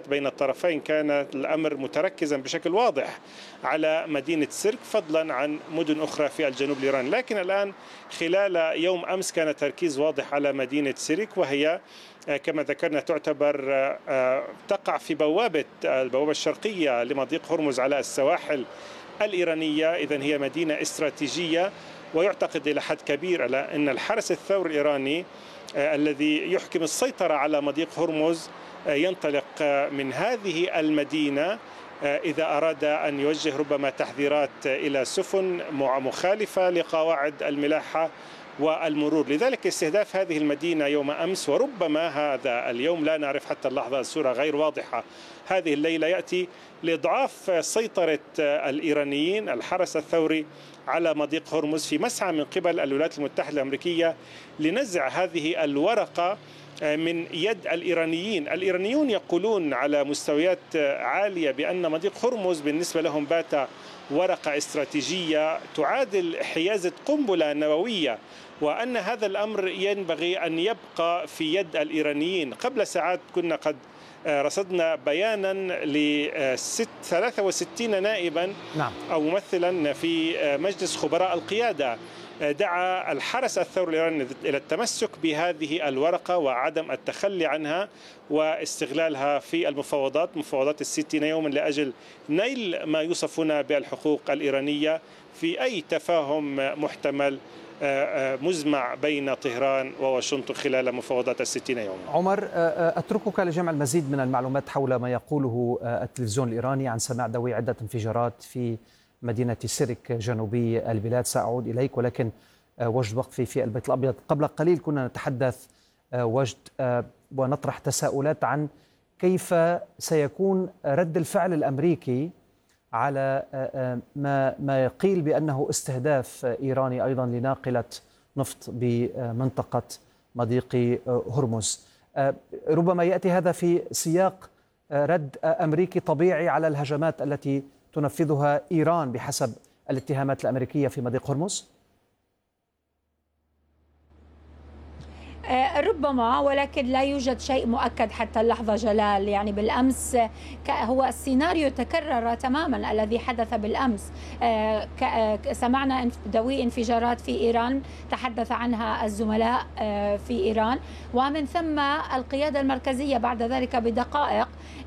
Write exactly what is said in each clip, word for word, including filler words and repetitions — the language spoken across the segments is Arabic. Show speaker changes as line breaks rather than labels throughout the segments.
المفاوضات بين الطرفين كان الأمر متركزا بشكل واضح على مدينة سرك فضلا عن مدن أخرى في الجنوب الإيراني، لكن الآن خلال يوم أمس كان التركيز واضح على مدينة سرك، وهي كما ذكرنا تعتبر تقع في بوابة البوابة الشرقية لمضيق هرمز على السواحل الإيرانية. إذن هي مدينة استراتيجية، ويعتقد إلى حد كبير على أن الحرس الثوري الإيراني الذي يحكم السيطرة على مضيق هرمز ينطلق من هذه المدينة إذا أراد أن يوجه ربما تحذيرات إلى سفن مخالفة لقواعد الملاحة والمرور. لذلك استهداف هذه المدينة يوم أمس وربما هذا اليوم، لا نعرف حتى اللحظة، الصورة غير واضحة، هذه الليلة يأتي لإضعاف سيطرة الإيرانيين الحرس الثوري على مضيق هرمز في مسعى من قبل الولايات المتحدة الأمريكية لنزع هذه الورقة من يد الإيرانيين. الإيرانيون يقولون على مستويات عالية بأن مضيق هرمز بالنسبة لهم بات ورقة استراتيجية تعادل حيازة قنبلة نووية، وأن هذا الأمر ينبغي أن يبقى في يد الإيرانيين. قبل ساعات كنا قد رصدنا بيانا ل ثلاثة وستين نائبا نعم. أو ممثلا في مجلس خبراء القيادة دعا الحرس الثوري الإيراني إلى التمسك بهذه الورقة وعدم التخلي عنها واستغلالها في المفاوضات، مفاوضات الستين يوما، لأجل نيل ما يوصفون بالحقوق الإيرانية في أي تفاهم محتمل مزمع بين طهران وواشنطن خلال مفاوضات الستين يوما.
عمر، أتركك لجمع المزيد من المعلومات حول ما يقوله التلفزيون الإيراني عن سماع دوي عدة انفجارات في مدينة سرك جنوبي البلاد. سأعود إليك، ولكن وجد وقفي في البيت الأبيض قبل قليل كنا نتحدث وجد ونطرح تساؤلات عن كيف سيكون رد الفعل الأمريكي على ما ما يقيل بأنه استهداف إيراني أيضا لناقلة نفط بمنطقة مضيق هرمز. ربما يأتي هذا في سياق رد أمريكي طبيعي على الهجمات التي تنفذها إيران بحسب الاتهامات الأمريكية في مضيق هرمز؟
ربما، ولكن لا يوجد شيء مؤكد حتى اللحظة جلال. يعني بالأمس هو السيناريو تكرر تماما الذي حدث بالأمس. سمعنا دوي انفجارات في إيران تحدث عنها الزملاء في إيران، ومن ثم القيادة المركزية بعد ذلك بدقائق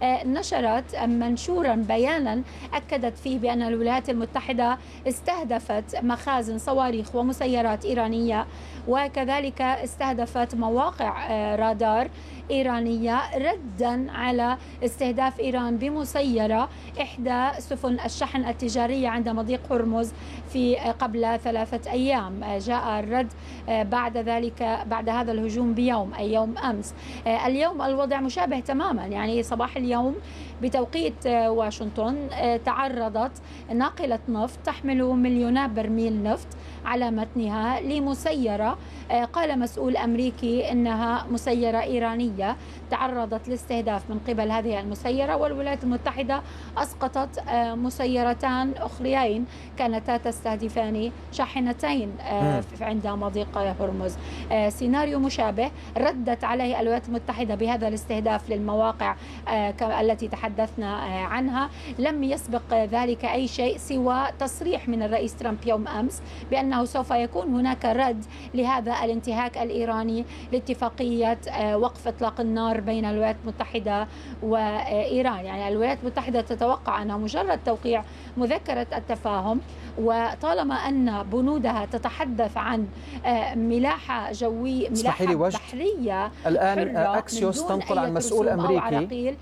نشرت منشورا بيانا أكدت فيه بأن الولايات المتحدة استهدفت مخازن صواريخ ومسيرات إيرانية، وكذلك استهدفت مواقع رادار إيرانية ردا على استهداف إيران بمسيرة إحدى سفن الشحن التجارية عند مضيق هرمز في قبل ثلاثة أيام. جاء الرد بعد ذلك بعد هذا الهجوم بيوم، أي يوم أمس. اليوم الوضع مشابه تماما، يعني صباح اليوم بتوقيت واشنطن تعرضت ناقلة نفط تحمل مليونات برميل نفط على متنها لمسيرة، قال مسؤول أمريكي إنها مسيرة إيرانية تعرضت لاستهداف من قبل هذه المسيرة، والولايات المتحدة أسقطت مسيرتان أخريين كانتا تستهدفان شاحنتين عند مضيق هرمز. سيناريو مشابه ردت عليه الولايات المتحدة بهذا الاستهداف للمواقع التي تحدثنا عنها. لم يسبق ذلك أي شيء سوى تصريح من الرئيس ترامب يوم أمس بأنه سوف يكون هناك رد لهذا الانتهاك الإيراني لاتفاقية وقف إطلاق النار بين الولايات المتحدة وإيران. يعني الولايات المتحدة تتوقع أنها مجرد توقيع مذكرة التفاهم، وطالما أن بنودها تتحدث عن ملاحة جوية ملاحة بحرية
الآن أكسيوس تنقل عن مسؤول أمريكي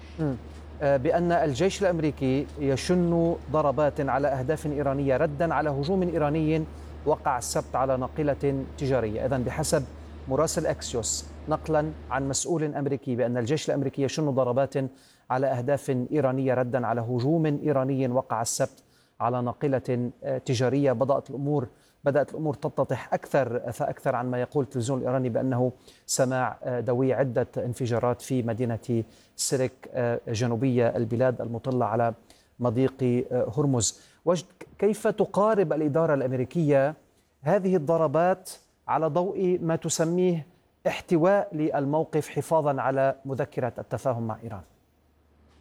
بأن الجيش الأمريكي يشن ضربات على أهداف إيرانية ردا على هجوم إيراني وقع السبت على ناقلة تجارية. إذن بحسب مراسل أكسيوس نقلا عن مسؤول أمريكي بأن الجيش الأمريكي يشن ضربات على أهداف إيرانية ردا على هجوم إيراني وقع السبت على ناقلة تجارية. بدأت الأمور بدأت الأمور تتضح أكثر فأكثر عن ما يقول التلفزيون الإيراني بأنه سماع دوي عدة انفجارات في مدينة سرك جنوبية البلاد المطلة على مضيق هرمز. وجد، كيف تقارب الإدارة الأمريكية هذه الضربات على ضوء ما تسميه احتواء للموقف حفاظا على مذكرة التفاهم مع إيران؟